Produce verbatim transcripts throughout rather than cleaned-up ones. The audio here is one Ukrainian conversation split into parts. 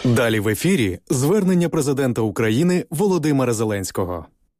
Далі в ефірі звернення президента України Володимира Зеленського.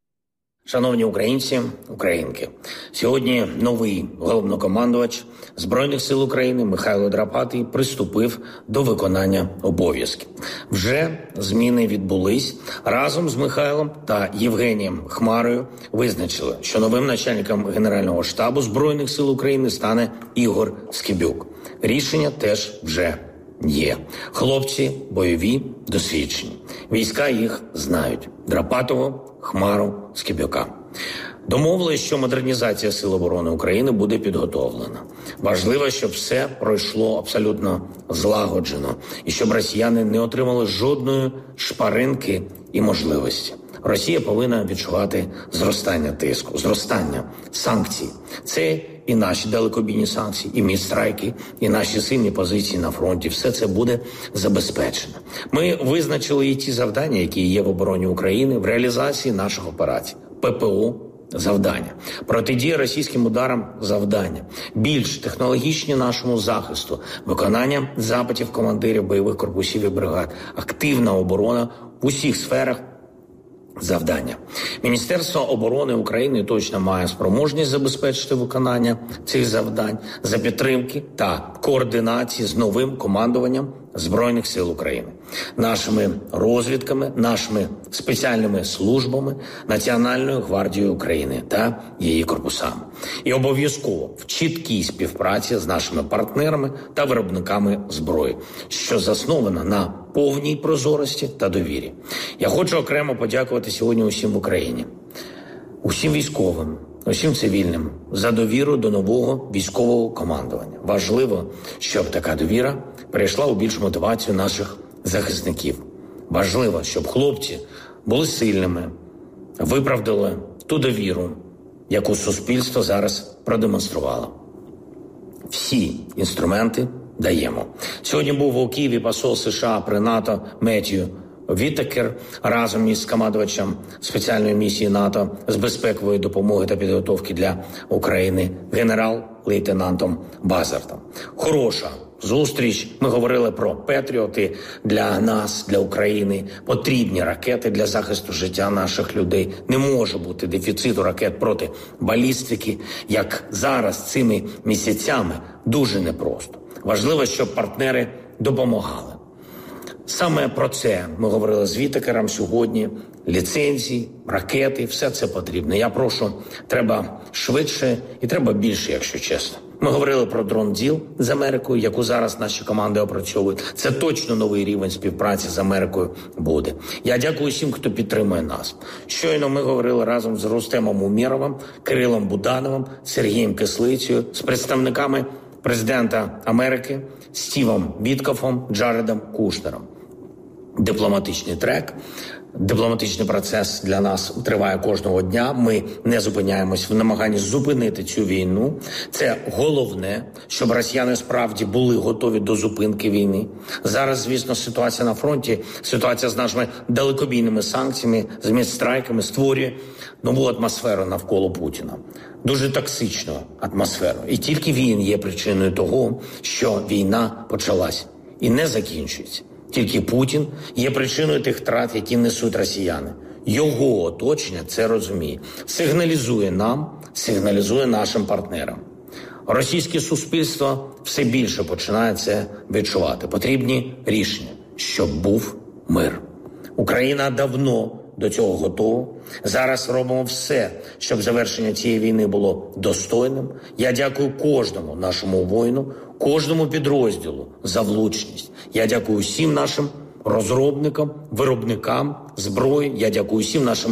Шановні українці, українки, сьогодні новий головнокомандувач Збройних сил України Михайло Драпатий приступив до виконання обов'язків. Вже зміни відбулись. Разом з Михайлом та Євгенієм Хмарою визначили, що новим начальником Генерального штабу Збройних сил України стане Ігор Скибюк. Рішення теж вже є. Хлопці бойові, досвідчені. Війська їх знають. Драпатого, Хмару, Скибюка. Домовились, що модернізація Сил оборони України буде підготовлена. Важливо, щоб все пройшло абсолютно злагоджено і щоб росіяни не отримали жодної шпаринки і можливості. Росія повинна відчувати зростання тиску, зростання санкцій. Це і наші далекобійні санкції, і мідстрайки, і наші сильні позиції на фронті. Все це буде забезпечено. Ми визначили і ті завдання, які є в обороні України, в реалізації наших операцій. ППО – завдання. Протидія російським ударам – завдання. Більш технологічні нашому захисту. Виконання запитів командирів бойових корпусів і бригад. Активна оборона в усіх сферах – завдання. Міністерство оборони України точно має спроможність забезпечити виконання цих завдань за підтримки та координації з новим командуванням Збройних сил України, нашими розвідками, нашими спеціальними службами, Національною гвардією України та її корпусами. І обов'язково в чіткій співпраці з нашими партнерами та виробниками зброї, що заснована на повній прозорості та довірі. Я хочу окремо подякувати сьогодні усім в Україні, усім військовим, усім цивільним за довіру до нового військового командування. Важливо, щоб така довіра перейшла у більшу мотивацію наших захисників. Важливо, щоб хлопці були сильними, виправдали ту довіру, яку суспільство зараз продемонструвало. Всі інструменти даємо. Сьогодні був у Києві посол США при НАТО Меттью Віттекер разом із командувачем спеціальної місії НАТО з безпекової допомоги та підготовки для України генерал-лейтенантом Базартом. Хороша зустріч. Ми говорили про Петріоти для нас, для України. Потрібні ракети для захисту життя наших людей. Не може бути дефіциту ракет проти балістики, як зараз цими місяцями. Дуже непросто. Важливо, щоб партнери допомагали. Саме про це ми говорили з Віттекером сьогодні. Ліцензії, ракети, все це потрібно. Я прошу, треба швидше і треба більше, якщо чесно. Ми говорили про дрон-діл з Америкою, яку зараз наші команди опрацьовують. Це точно новий рівень співпраці з Америкою буде. Я дякую всім, хто підтримує нас. Щойно ми говорили разом з Рустемом Умєровим, Кирилом Будановим, Сергієм Кислицею, з представниками президента Америки Стівом Біткофом, Джаредом Кушнером. Дипломатичний трек, дипломатичний процес для нас триває кожного дня. Ми не зупиняємось в намаганні зупинити цю війну. Це головне, щоб росіяни справді були готові до зупинки війни. Зараз, звісно, ситуація на фронті, ситуація з нашими далекобійними санкціями, з мідстрайками створює нову атмосферу навколо Путіна. Дуже токсичну атмосферу. І тільки він є причиною того, що війна почалась і не закінчується. Тільки Путін є причиною тих втрат, які несуть росіяни. Його оточення це розуміє. Сигналізує нам, сигналізує нашим партнерам. Російське суспільство все більше починає це відчувати. Потрібні рішення, щоб був мир. Україна давно до цього готова. Зараз робимо все, щоб завершення цієї війни було достойним. Я дякую кожному нашому воїну, кожному підрозділу за влучність. Я дякую всім нашим розробникам, виробникам зброї. Я дякую всім нашим